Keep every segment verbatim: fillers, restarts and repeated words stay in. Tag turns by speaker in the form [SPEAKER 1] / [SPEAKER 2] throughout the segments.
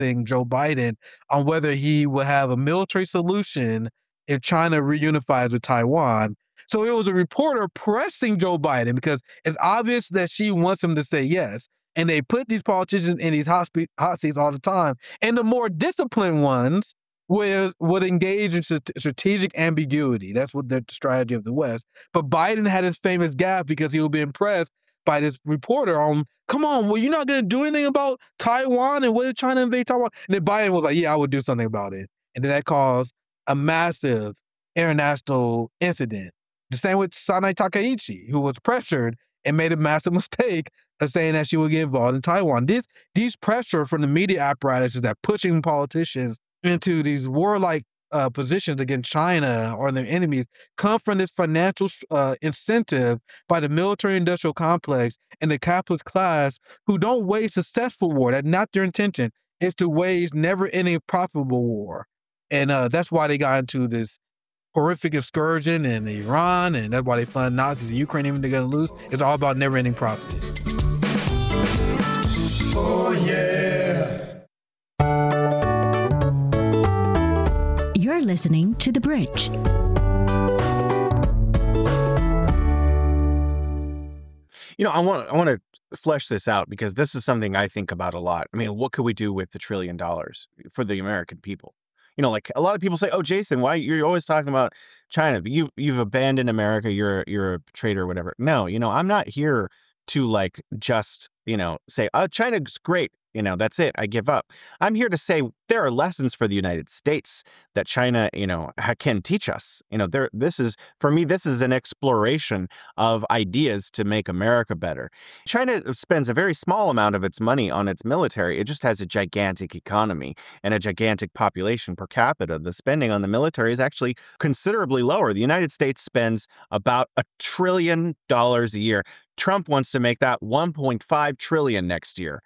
[SPEAKER 1] pressing Joe Biden on whether he would have a military solution if China reunifies with Taiwan. So it was a reporter pressing Joe Biden because it's obvious that she wants him to say yes. And they put these politicians in these hot, spe- hot seats all the time. And the more disciplined ones would, would engage in strate- strategic ambiguity. That's what the strategy of the West. But Biden had his famous gaffe because he would be impressed by this reporter on, come on, well, you're not going to do anything about Taiwan and whether China invade Taiwan? And then Biden was like, yeah, I would do something about it. And then that caused a massive international incident. The same with Sanai Takaichi, who was pressured and made a massive mistake of saying that she would get involved in Taiwan. This, these pressure from the media apparatuses that pushing politicians into these warlike uh, positions against China or their enemies come from this financial uh, incentive by the military-industrial complex and the capitalist class who don't wage successful war. That's not their intention. It's to wage never-ending profitable war. And uh, that's why they got into this horrific excursion in Iran, and that's why they fund Nazis in Ukraine even they're gonna lose. It's all about never-ending profit.
[SPEAKER 2] Oh, yeah.
[SPEAKER 3] You're listening to The Bridge.
[SPEAKER 4] You know, I want I want to flesh this out because this is something I think about a lot. I mean, what could we do with the trillion dollars for the American people? You know, like a lot of people say, "Oh, Jason, why you're always talking about China? You you've abandoned America. You're you're a traitor, or whatever." No, you know, I'm not here to like just you know say, "Oh, China's great." You know, that's it. I give up. I'm here to say there are lessons for the United States that China, you know, ha- can teach us. You know, there. This is for me. This is an exploration of ideas to make America better. China spends a very small amount of its money on its military. It just has a gigantic economy and a gigantic population per capita. The spending on the military is actually considerably lower. The United States spends about a trillion dollars a year. Trump wants to make that one point five trillion next year.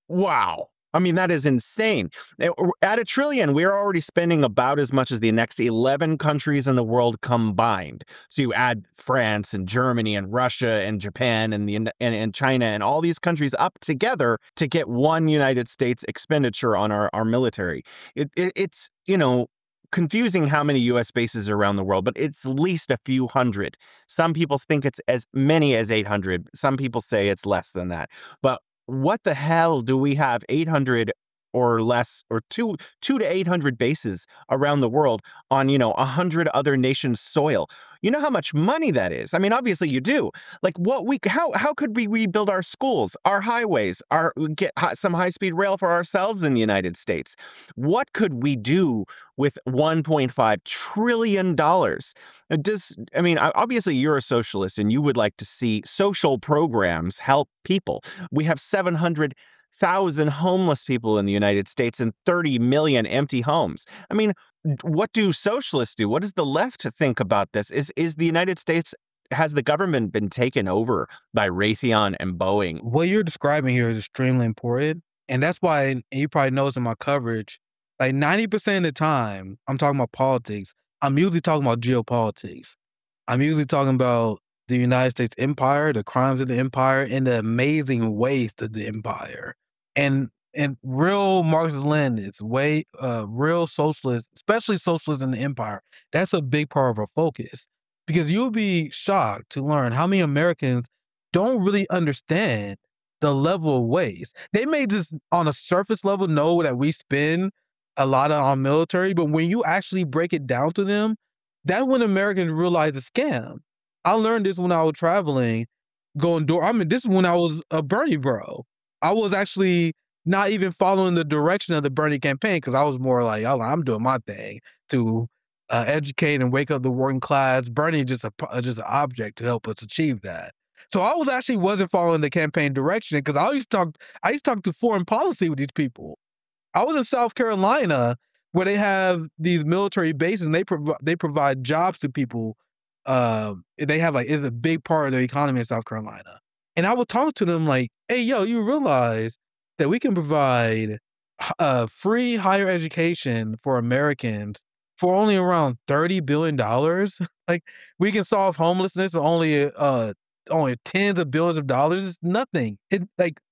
[SPEAKER 4] Wow. I mean, that is insane. At a trillion, we're already spending about as much as the next eleven countries in the world combined. So you add France and Germany and Russia and Japan and the and, and China and all these countries up together to get one United States expenditure on our, our military. It, it, it's, you know, confusing how many U S bases are around the world, but it's at least a few hundred. Some people think it's as many as eight hundred. Some people say it's less than that. But what the hell do we have eight hundred or less or two two to eight hundred bases around the world on, you know, a hundred other nations' soil? You know how much money that is? I mean, obviously you do. Like what we how how could we rebuild our schools, our highways, our get some high-speed rail for ourselves in the United States? What could we do with one point five trillion dollars? Does I mean, obviously you're a socialist and you would like to see social programs help people. We have seven hundred thousand homeless people in the United States and thirty million empty homes. I mean, what do socialists do? What does the left think about this? Is is the United States, has the government been taken over by Raytheon and Boeing?
[SPEAKER 1] What you're describing here is extremely important. And that's why, and you probably notice in my coverage, like ninety percent of the time I'm talking about politics, I'm usually talking about geopolitics. I'm usually talking about the United States empire, the crimes of the empire, and the amazing waste of the empire. And and real Marxist-Leninists, way uh, real socialists, especially socialists in the empire, that's a big part of our focus. Because you'll be shocked to learn how many Americans don't really understand the level of waste. They may just on a surface level know that we spend a lot on our military, but when you actually break it down to them, that's when Americans realize the scam. I learned this when I was traveling, going door. I mean, this is when I was a Bernie bro. I was actually not even following the direction of the Bernie campaign because I was more like, oh, I'm doing my thing to uh, educate and wake up the working class. Bernie just a just an object to help us achieve that. So I was actually wasn't following the campaign direction because I used to talk. I used to talk to foreign policy with these people. I was in South Carolina where they have these military bases and they prov- they provide jobs to people. Uh, they have like it's a big part of the economy in South Carolina. And I would talk to them like, hey, yo, you realize that we can provide uh, free higher education for Americans for only around thirty billion dollars? Like, we can solve homelessness with only uh, only tens of billions of dollars. It's nothing. It, like,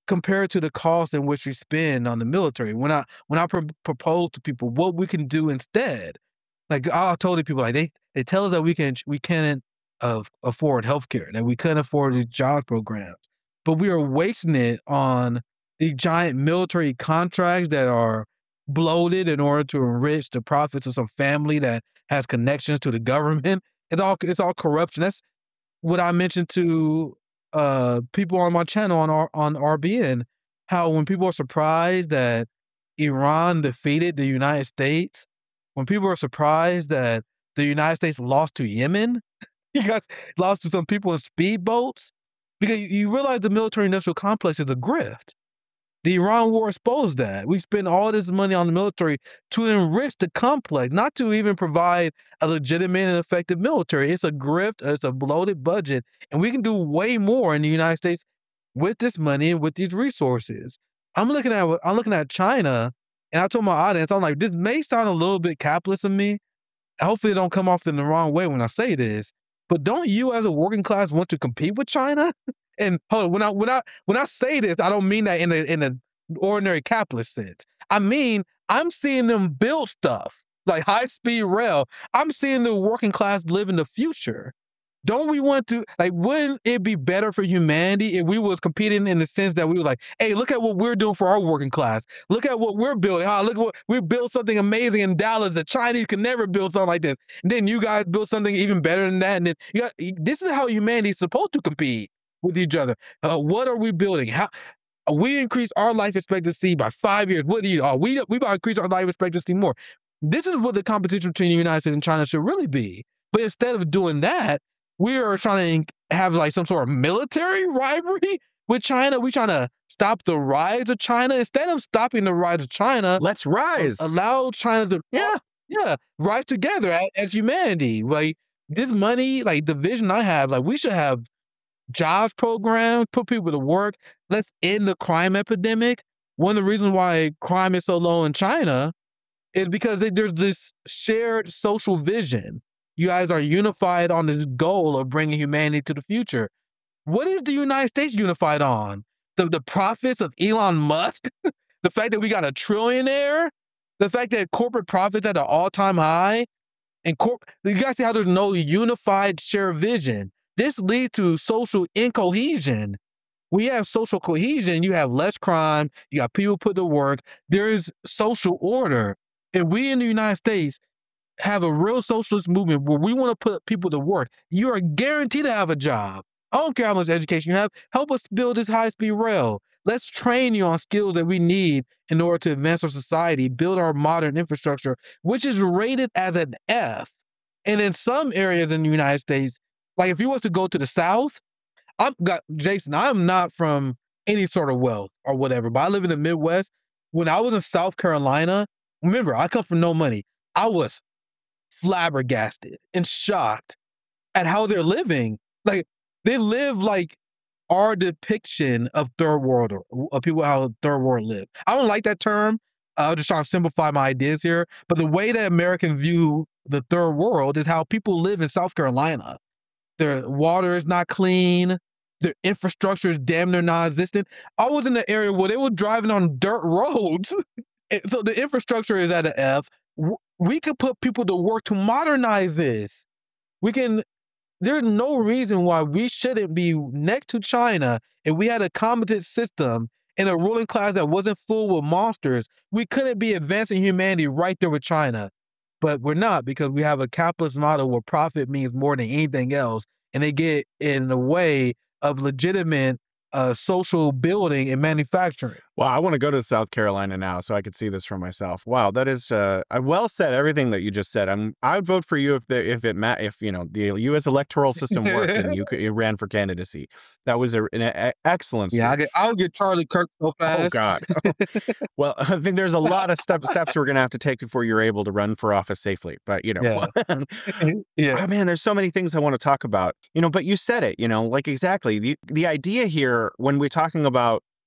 [SPEAKER 1] compared to the cost in which we spend on the military. When I when I pro- propose to people what we can do instead, like I told the people, like they they tell us that we can we can't uh, afford healthcare, that we couldn't afford these job programs, but we are wasting it on the giant military contracts that are bloated in order to enrich the profits of some family that has connections to the government. It's all it's all corruption. That's what I mentioned to uh, people on my channel on R- on R B N, how when people are surprised that Iran defeated the United States, when people are surprised that the United States lost to Yemen, you guys lost to some people in speedboats, because you realize the military industrial complex is a grift. The Iran war exposed that. We spend all this money on the military to enrich the complex, not to even provide a legitimate and effective military. It's a grift, it's a bloated budget, and we can do way more in the United States with this money and with these resources. I'm looking at I'm looking at China, and I told my audience, I'm like, this may sound a little bit capitalist of me. Hopefully, it don't come off in the wrong way when I say this. But don't you, as a working class, want to compete with China? And hold on, when I when I when I say this, I don't mean that in a in an ordinary capitalist sense. I mean, I'm seeing them build stuff like high speed rail. I'm seeing the working class live in the future. Don't we want to, like, wouldn't it be better for humanity if we was competing in the sense that we were like, hey, look at what we're doing for our working class. Look at what we're building. Huh? Look at what we built something amazing in Dallas. The Chinese could never build something like this. And then you guys build something even better than that. And then you got, this is how humanity is supposed to compete with each other. Uh, what are we building? How we increase our life expectancy by five years? What do you? Oh, we we about to increase our life expectancy more. This is what the competition between the United States and China should really be. But instead of doing that, we are trying to have like some sort of military rivalry with China. We trying to stop the rise of China. Instead of stopping the rise of China,
[SPEAKER 4] let's rise.
[SPEAKER 1] Allow China to
[SPEAKER 4] yeah
[SPEAKER 1] yeah rise together as, as humanity. Like this money, like the vision I have, like we should have jobs programs, put people to work. Let's end the crime epidemic. One of the reasons why crime is so low in China is because they, there's this shared social vision. You guys are unified on this goal of bringing humanity to the future. What is the United States unified on? The, the profits of Elon Musk? The fact that we got a trillionaire? The fact that corporate profits at an all-time high? And corp- you guys see how there's no unified shared vision. This leads to social incohesion. We have social cohesion. You have less crime. You got people put to work. There is social order. And we in the United States have a real socialist movement where we want to put people to work. You are guaranteed to have a job. I don't care how much education you have. Help us build this high-speed rail. Let's train you on skills that we need in order to advance our society, build our modern infrastructure, which is rated as an F. And in some areas in the United States, like if you was to go to the South, I'm got Jason, I'm not from any sort of wealth or whatever, but I live in the Midwest. When I was in South Carolina, remember, I come from no money. I was flabbergasted and shocked at how they're living. Like they live like our depiction of third world or of people how third world live. I don't like that term. Uh, I'm just trying to simplify my ideas here. But the way that Americans view the third world is how people live in South Carolina. Their water is not clean. Their infrastructure is damn near non-existent. I was in the area where they were driving on dirt roads. So the infrastructure is at an F. We could put people to work to modernize this. We can, there's no reason why we shouldn't be next to China if we had a competent system and a ruling class that wasn't full with monsters. We couldn't be advancing humanity right there with China. But we're not, because we have a capitalist model where profit means more than anything else. And they get in the way of legitimate uh, social building and manufacturing.
[SPEAKER 4] Wow, I want to go to South Carolina now so I could see this for myself. Wow, that is uh, well said. Everything that you just said. I'm. I would vote for you if the if it ma- if you know the U S electoral system worked and you could you ran for candidacy. That was a, an a, excellent.
[SPEAKER 1] Yeah, I get, I'll get Charlie Kirk so fast.
[SPEAKER 4] Oh God. Well, I think there's a lot of step, steps we're gonna have to take before you're able to run for office safely. But you know,
[SPEAKER 1] yeah. yeah.
[SPEAKER 4] Oh, man, there's so many things I want to talk about. You know, but you said it. You know, like exactly the the idea here when we're talking about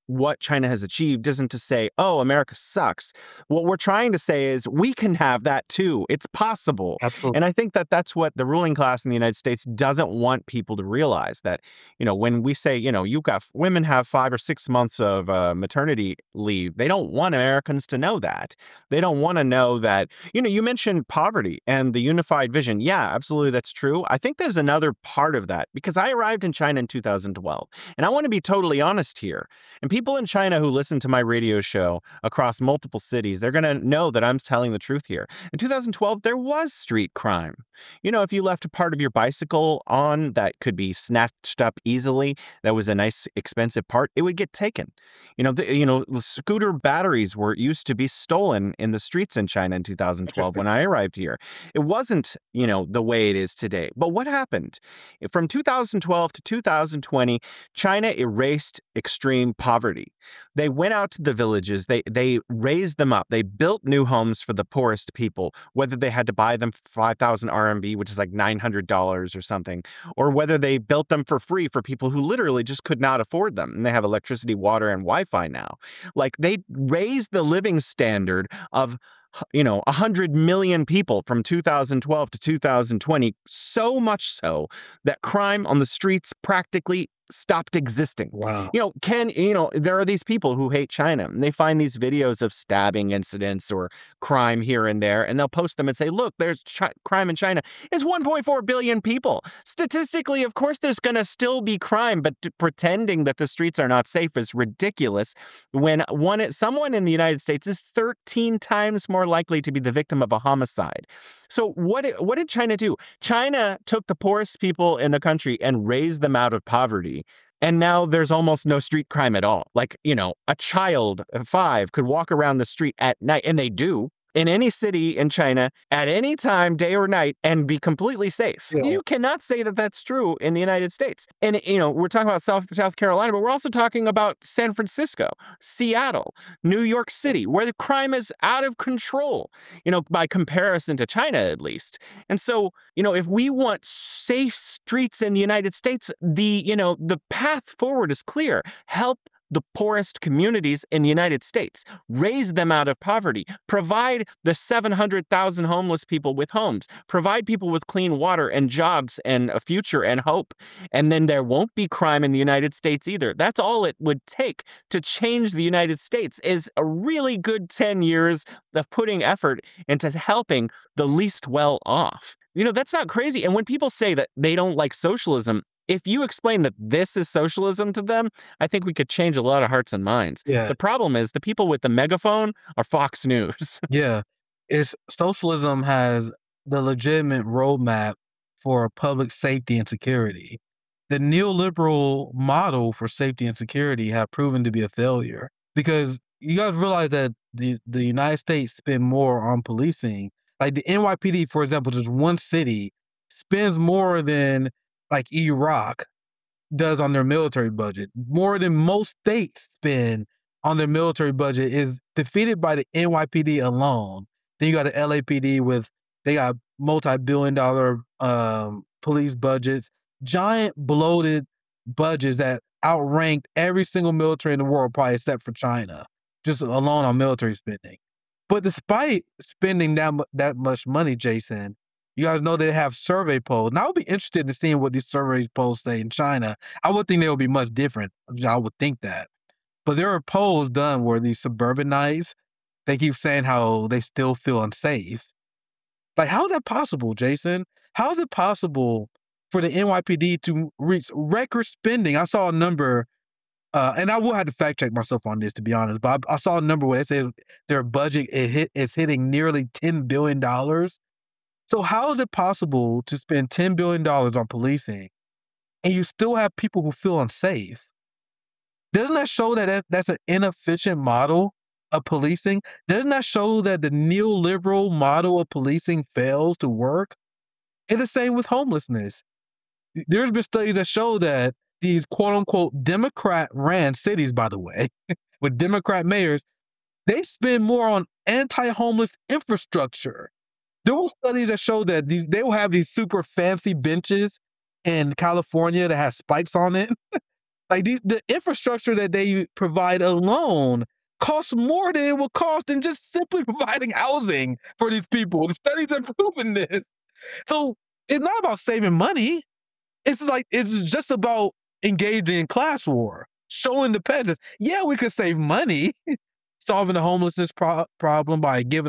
[SPEAKER 4] what China has achieved isn't to say, oh, America sucks. What we're trying to say is we can have that too. It's possible.
[SPEAKER 1] Absolutely.
[SPEAKER 4] And I think that that's what the ruling class in the United States doesn't want people to realize, that, you know, when we say, you know, you've got women have five or six months of uh, maternity leave, they don't want Americans to know that. They don't want to know that, you know, you mentioned poverty and the unified vision. Yeah, absolutely. That's true. I think there's another part of that, because I arrived in China in two thousand twelve, and I want to be totally honest here. And people in China who listen to my radio show across multiple cities, they're going to know that I'm telling the truth here. In two thousand twelve, there was street crime. You know, if you left a part of your bicycle on that could be snatched up easily, that was a nice, expensive part, it would get taken. You know, the, you know, scooter batteries were used to be stolen in the streets in China in two thousand twelve when I arrived here. It wasn't, you know, the way it is today. But what happened? From two thousand twelve to two thousand twenty, China erased extreme poverty. They went out to the villages, they they raised them up, they built new homes for the poorest people, whether they had to buy them for five thousand R M B, which is like nine hundred dollars or something, or whether they built them for free for people who literally just could not afford them. And they have electricity, water, and Wi-Fi now. Like, they raised the living standard of, you know, one hundred million people from two thousand twelve to two thousand twenty, so much so that crime on the streets practically stopped existing.
[SPEAKER 1] Wow.
[SPEAKER 4] You know, Ken, you know, there are these people who hate China, and they find these videos of stabbing incidents or crime here and there, and they'll post them and say, look, there's ch- crime in China. It's one point four billion people. Statistically, of course, there's going to still be crime, but t- pretending that the streets are not safe is ridiculous when one someone in the United States is thirteen times more likely to be the victim of a homicide. So what, what did China do? China took the poorest people in the country and raised them out of poverty. And now there's almost no street crime at all. Like, you know, a child of five could walk around the street at night, and they do, in any city in China at any time, day or night, and be completely safe.
[SPEAKER 1] Yeah.
[SPEAKER 4] You cannot say that that's true in the United States. And, you know, we're talking about South, South Carolina, but we're also talking about San Francisco, Seattle, New York City, where the crime is out of control, you know, by comparison to China, at least. And so, you know, if we want safe streets in the United States, the, you know, the path forward is clear. Help the poorest communities in the United States, raise them out of poverty, provide the seven hundred thousand homeless people with homes, provide people with clean water and jobs and a future and hope. And then there won't be crime in the United States either. That's all it would take to change the United States, is a really good ten years of putting effort into helping the least well off. You know, that's not crazy. And when people say that they don't like socialism, if you explain that this is socialism to them, I think we could change a lot of hearts and minds.
[SPEAKER 1] Yeah.
[SPEAKER 4] The problem is the people with the megaphone are Fox News.
[SPEAKER 1] Yeah. It's socialism has the legitimate roadmap for public safety and security. The neoliberal model for safety and security have proven to be a failure, because you guys realize that the, the United States spend more on policing. Like the N Y P D, for example, just one city spends more than like Iraq does on their military budget. More than most states spend on their military budget is defeated by the N Y P D alone. Then you got the L A P D with, they got multi-billion dollar um, police budgets, giant bloated budgets that outranked every single military in the world, probably except for China, just alone on military spending. But despite spending that, mu- that much money, Jason, you guys know they have survey polls. Now, I would be interested in seeing what these survey polls say in China. I would think they would be much different. I would think that. But there are polls done where these suburbanites, they keep saying how they still feel unsafe. Like, how is that possible, Jason? How is it possible for the N Y P D to reach record spending? I saw a number, uh, and I will have to fact check myself on this, to be honest, but I, I saw a number where it says their budget it hit, is hitting nearly ten billion dollars. So how is it possible to spend ten billion dollars on policing and you still have people who feel unsafe? Doesn't that show that that- that's an inefficient model of policing? Doesn't that show that the neoliberal model of policing fails to work? And the same with homelessness. There's been studies that show that these quote unquote Democrat ran cities, by the way, with Democrat mayors, they spend more on anti-homeless infrastructure. There were studies that show that these, they will have these super fancy benches in California that have spikes on it. Like the, the infrastructure that they provide alone costs more than it will cost than just simply providing housing for these people. The studies are proving this. So it's not about saving money. It's like it's just about engaging in class war, showing the peasants, yeah, we could save money solving the homelessness pro- problem by giving